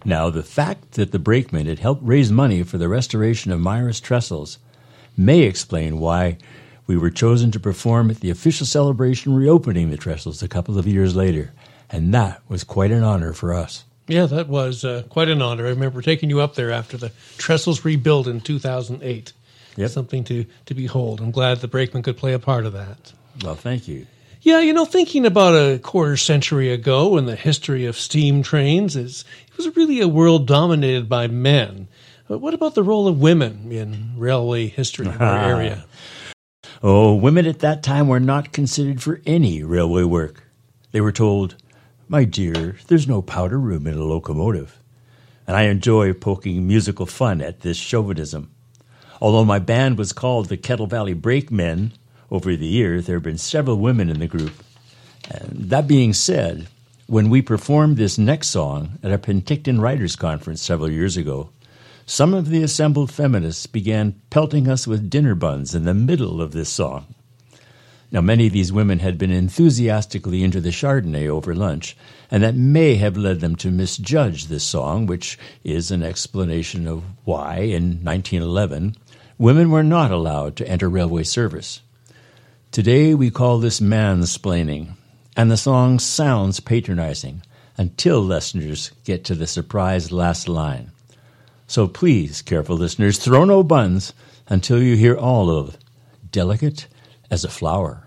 Now, the fact that the brakemen had helped raise money for the restoration of Myra's trestles may explain why we were chosen to perform at the official celebration reopening the trestles a couple of years later, and that was quite an honor for us. Yeah, that was quite an honor. I remember taking you up there after the trestles rebuilt in 2008. Yep. Something to behold. I'm glad the brakemen could play a part of that. Well, thank you. Yeah, thinking about a quarter century ago in the history of steam trains, it was really a world dominated by men. But what about the role of women in railway history in our area? Oh, women at that time were not considered for any railway work. They were told, "My dear, there's no powder room in a locomotive." And I enjoy poking musical fun at this chauvinism. Although my band was called the Kettle Valley Brakemen, over the years there have been several women in the group. And that being said, when we performed this next song at a Penticton Writers' Conference several years ago, some of the assembled feminists began pelting us with dinner buns in the middle of this song. Now, many of these women had been enthusiastically into the Chardonnay over lunch, and that may have led them to misjudge this song, which is an explanation of why, in 1911, women were not allowed to enter railway service. Today we call this mansplaining, and the song sounds patronizing until listeners get to the surprised last line. So please, careful listeners, throw no buns until you hear all of "Delicate as a Flower."